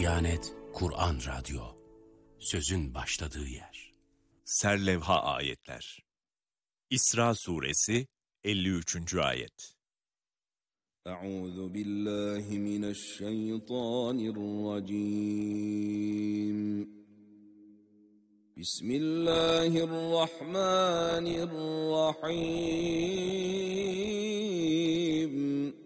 Diyanet Kur'an Radyo, sözün başladığı yer. Serlevha ayetler. İsra suresi 53. ayet. Euzu billahi mineşşeytanirracim. Bismillahirrahmanirrahim.